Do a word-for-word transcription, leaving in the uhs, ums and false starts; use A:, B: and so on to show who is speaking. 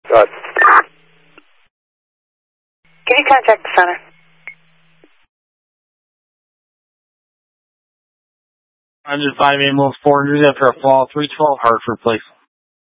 A: Good.
B: Can you contact the center?
C: one oh five ambulance four hundred after a fall, three twelve Hartford, please.